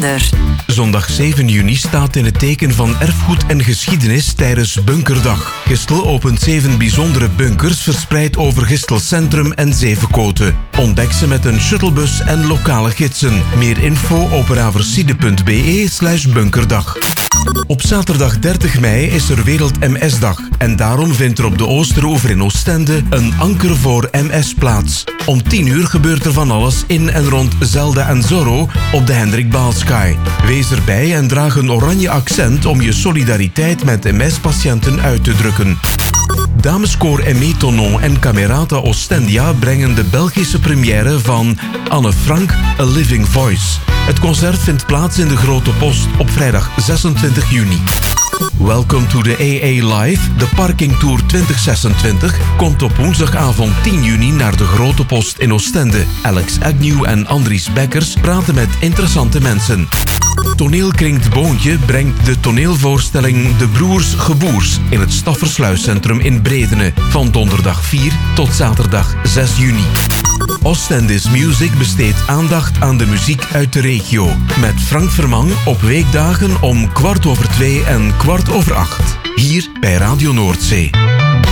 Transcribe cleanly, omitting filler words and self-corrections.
kalender. Zondag 7 juni staat in het teken van erfgoed en geschiedenis tijdens Bunkerdag. Gistel opent 7 bijzondere bunkers verspreid over Gistel Centrum en Zevenkoten. Ontdek ze met een shuttlebus en lokale gidsen. Meer info op raverside.be/bunkerdag. Op zaterdag 30 mei is er Wereld MS-dag en daarom vindt er op de Oosteroever in Oostende een Anker voor MS plaats. Om 10 uur gebeurt er van alles in en rond Zelda en Zorro op de Hendrik Baalsky. Wees erbij en draag een oranje accent om je solidariteit met MS-patiënten uit te drukken. Dameskoor Aimé Tonon en Camerata Ostendia brengen de Belgische première van Anne Frank, A Living Voice. Het concert vindt plaats in de Grote Post op vrijdag 26 juni. Welcome to the AA Live. De Parking Tour 2026 komt op woensdagavond 10 juni naar de Grote Post in Oostende. Alex Agnew en Andries Bekkers praten met interessante mensen. Toneelkring 't Boontje brengt de toneelvoorstelling De Broers Geboers in het Staffersluiscentrum in Bredene van donderdag 4 tot zaterdag 6 juni. Oostendis Music besteedt aandacht aan de muziek uit de regio. Met Frank Vermang op weekdagen om 2:15 en 7:15. Hier bij Radio Noordzee.